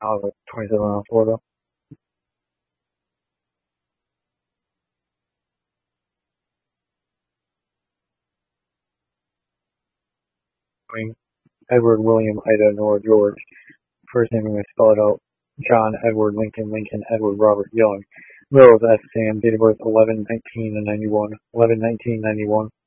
I was 27 on Florida. I mean, Edward, William, Ida, Nora, George. First name I'm going to spell it out. John, Edward, Lincoln, Edward, Robert, Young. Middle of S. Sam, date of birth 11/19/91. 11/19/91.